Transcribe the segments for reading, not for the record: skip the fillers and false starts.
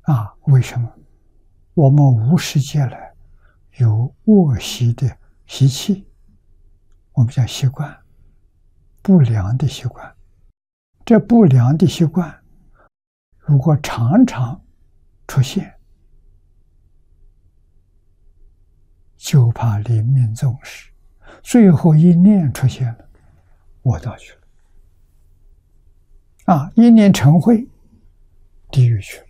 为什么？我们无始劫来有恶习的习气，我们叫习惯，不良的习惯。这不良的习惯，如果常常出现，就怕临命终时，最后一念出现了，我道去了。一念成慧，地狱去了。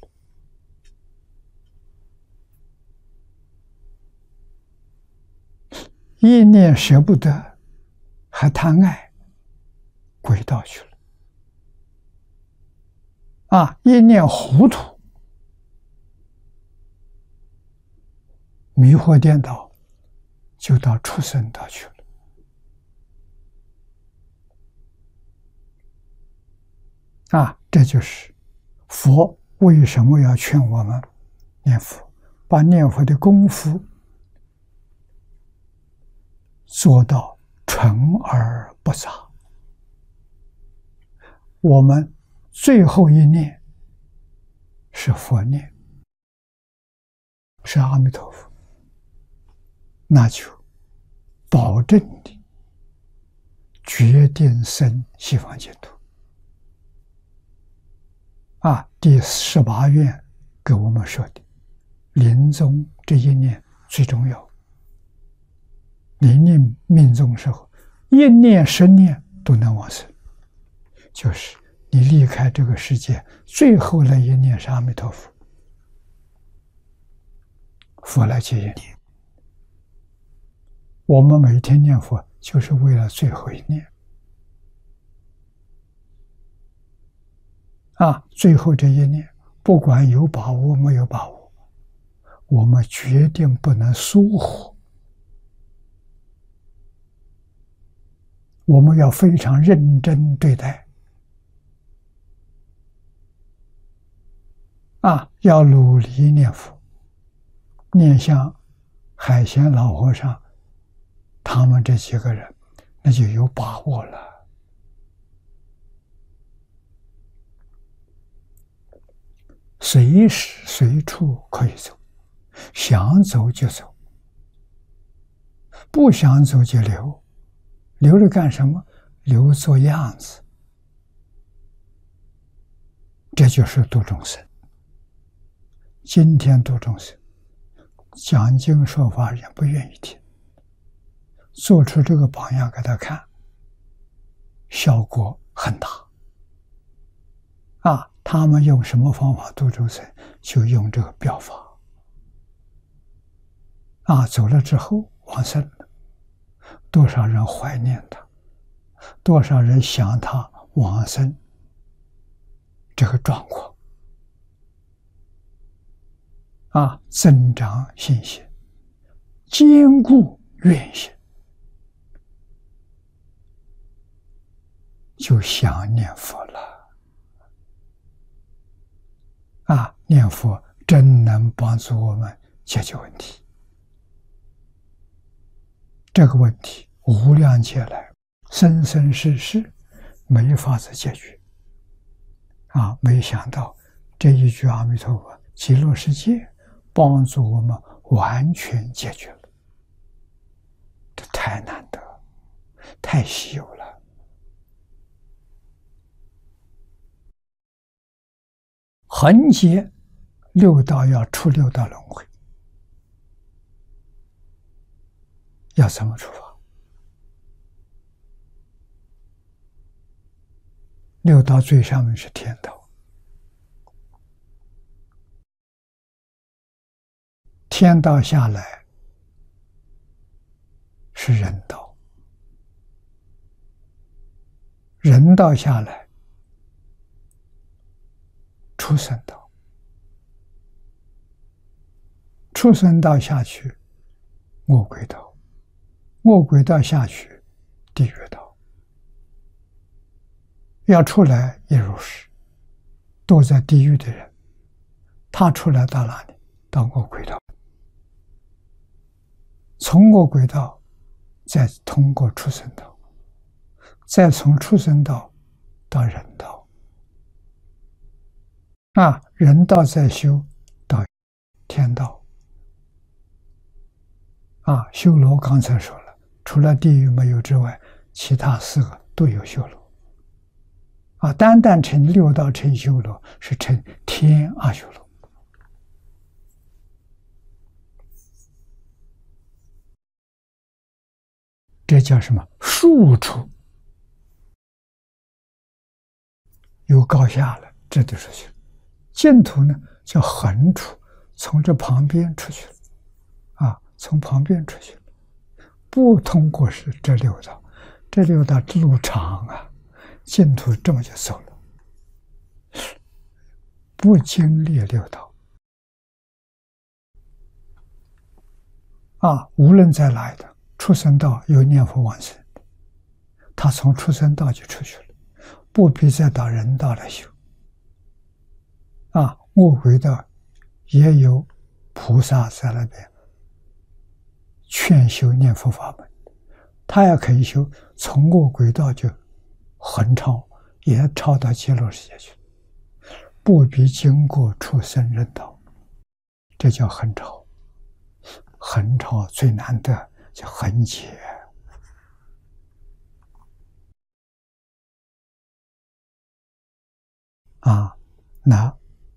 一念舍不得，还贪爱，鬼道去了。一念糊涂，迷惑颠倒，就到畜生道去了。这就是佛为什么要劝我们念佛，把念佛的功夫做到纯而不杂。我们最后一念是佛念，是阿弥陀佛，那就保证的决定生西方净土。第18愿给我们说的，临终这一念最重要。临命终时候，一念10念都能往生，就是你离开这个世界最后那一念是阿弥陀佛，佛来接引你。我们每天念佛就是为了最后一念。最后这一念，不管有把握没有把握，我们决定不能疏忽，我们要非常认真对待。要努力念佛，念像海贤老和尚他们这几个人，那就有把握了。随时随处可以走，想走就走，不想走就留。留着干什么？留做样子。这就是度众生。今天度众生，讲经说法人不愿意听，做出这个榜样给他看，效果很大。他们用什么方法度众生？就用这个表法。走了之后往生了，多少人怀念他，多少人想他往生，这个状况增长信心，坚固愿心，就想念佛了。念佛真能帮助我们解决问题。这个问题无量劫来，生生世世没法子解决。没想到这一句阿弥陀佛，极乐世界帮助我们完全解决了。这太难得，太稀有了。横劫六道要出六道轮回，要怎么出发？六道最上面是天道，天道下来是人道，人道下来畜生道，畜生道下去恶鬼道，恶鬼道下去地狱道，要出来也如是。都在地狱的人，他出来到哪里？到恶鬼道，从恶鬼道再通过畜生道，再从畜生道到人道，人道在修， 天道。修罗刚才说了，除了地狱没有之外，其他4个都有修罗。单单成6道成修罗，是成天阿修罗。这叫什么？数处有高下了，这就出去了。净土呢，叫横处，从这旁边出去了，从旁边出去了，不通过是这6道，这6道路长啊，净土这么就走了，不经历6道。无论在哪一道，畜生道有念佛往生，他从畜生道就出去了，不必再到人道来修。恶鬼道也有菩萨在那边劝修念佛法门，他也可以修，从恶鬼道就横超，也超到极乐世界去，不必经过畜生人道，这叫横超。横超最难得叫横解。那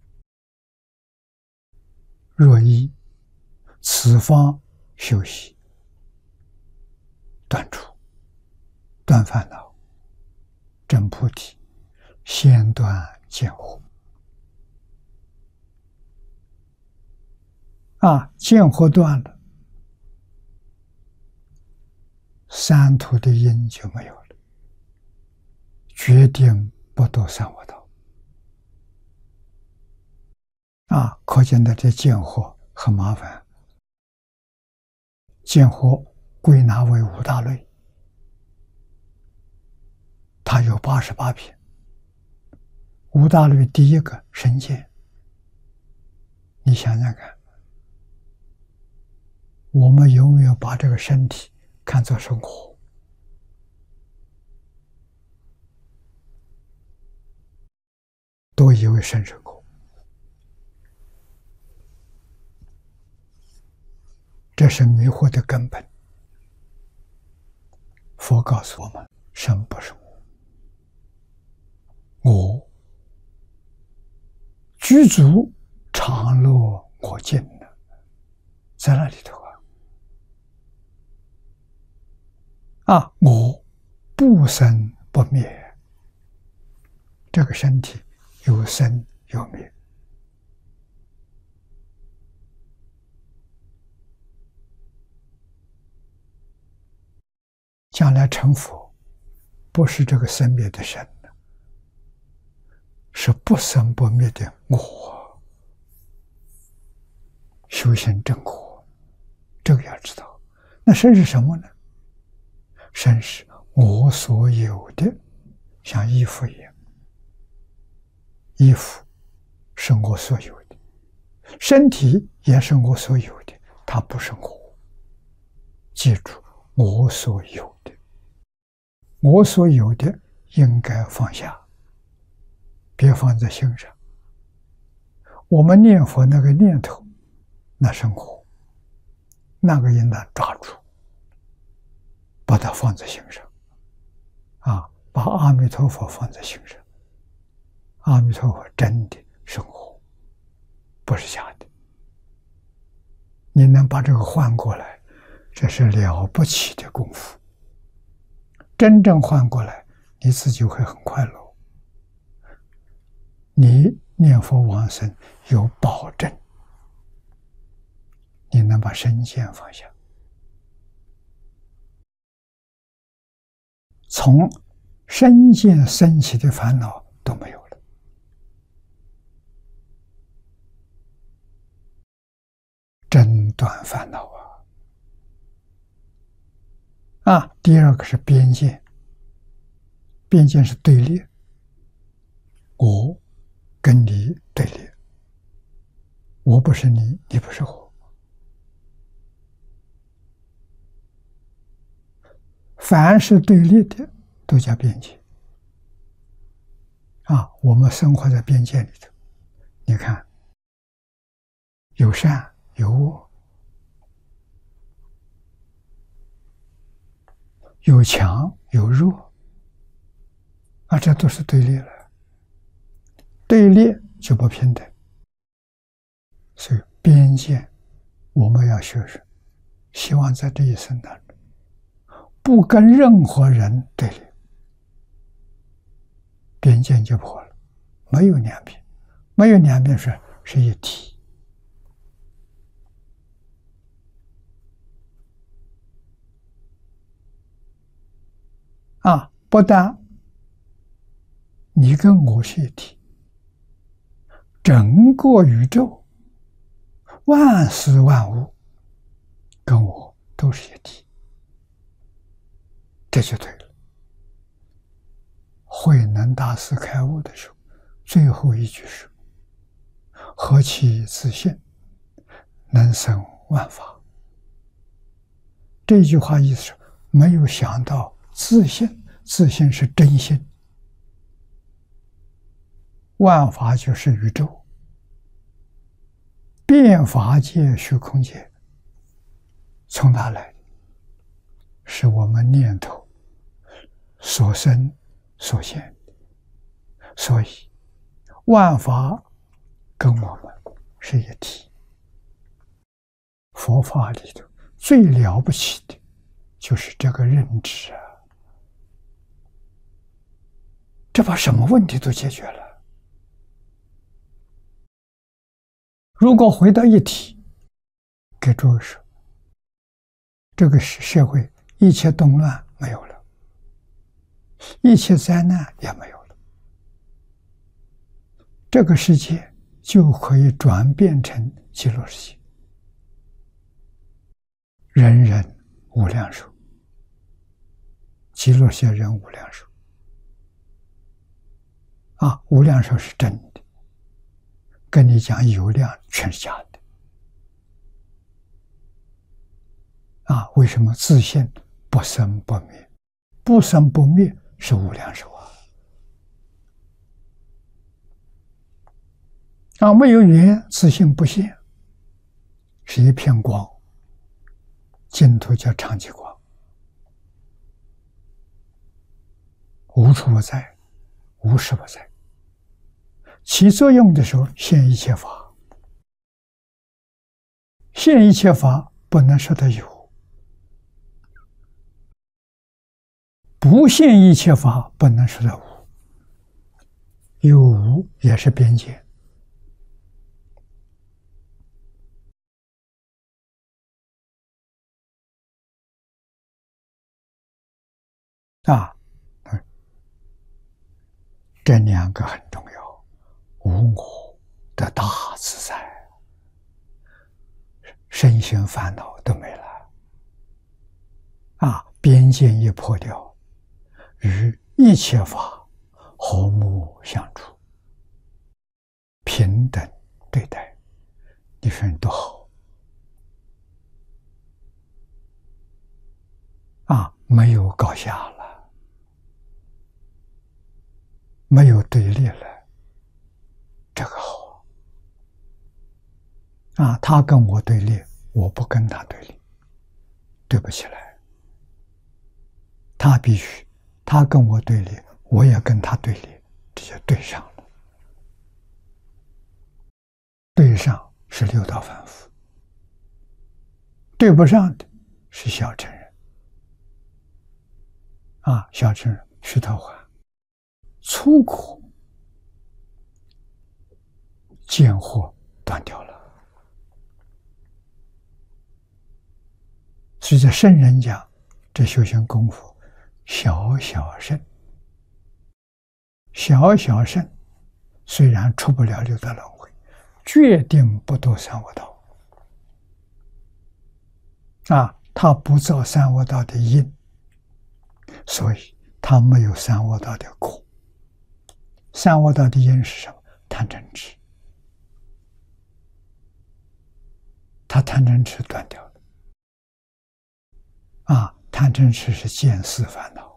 若依此方修习，断除、断烦恼、证菩提，先断见惑。见惑断了，三途的因就没有了，决定不堕三恶道。可见的这见惑很麻烦。见惑归纳为5大类，它有88品。5大类第一个身见，你想想看，我们有没有把这个身体看作生活？都以为生活。这是迷惑的根本。佛告诉我们，生不是我具足常乐我净的，在那里头我不生不灭，这个身体有生有灭。将来成佛，不是这个生灭的生，是不生不灭的我。修行正果，这个要知道。那身是什么呢？身是我所有的，像衣服一样，衣服是我所有的，身体也是我所有的，它不是我。记住，我所有的，我所有的应该放下，别放在心上。我们念佛那个念头，那是我，那个应当抓住，把它放在心上，把阿弥陀佛放在心上。阿弥陀佛真的是我，不是假的。你能把这个换过来，这是了不起的功夫。真正换过来，你自己会很快乐。你念佛往生有保证，你能把身见放下，从身见升起的烦恼都没有了。真断烦恼第二个是边见，边见是对立，我跟你对立，我不是你，你不是我。凡是对立的都叫边界我们生活在边界里头，你看有善有我，有强有弱，这都是对立了。对立就不平等，所以边界我们要学习，希望在这一生当中不跟任何人对立，边界就破了，没有两边，没有两边是一体。不但你跟我是一体，整个宇宙万事万物跟我都是一体，这就对了。慧能大师开悟的时候，最后一句是何其自性，能生万法。这句话意思是没有想到自性，自性是真心，万法就是宇宙，变法界虚空界从哪来的？是我们念头所生所现，所以万法跟我们是一体。佛法里头最了不起的就是这个认知啊，这把什么问题都解决了。如果回到一体，给诸位说，这个社会一切动乱没有了，一切灾难也没有了，这个世界就可以转变成极乐世界，人人无量寿，极乐世界人无量寿。无量寿是真的，跟你讲有量全是假的。为什么自性不生不灭？不生不灭是无量寿没有缘，自性不现，是一片光，净土叫常寂光，无处不在，无时不在。起作用的时候现一切法，现一切法不能说它有，不现一切法不能说它无，有无也是边界。这两个很重要，无我的大自在，身心烦恼都没了边界一破掉，与一切法和睦相处，平等对待，你说你多好没有高下了，没有对立了，这个好他跟我对立，我不跟他对立，对不起来。他必须，他跟我对立，我也跟他对立，这就对上了。对上是六道凡夫，对不上的是小乘人小乘人须陀洹粗苦见惑断掉了。所以在圣人讲，这修行功夫小小圣，小小圣虽然出不了六道轮回，决定不堕三恶道他不造三恶道的因，所以他没有三恶道的果。三恶道的因是什么？贪嗔痴，他贪嗔痴断掉了贪嗔痴是见思烦恼，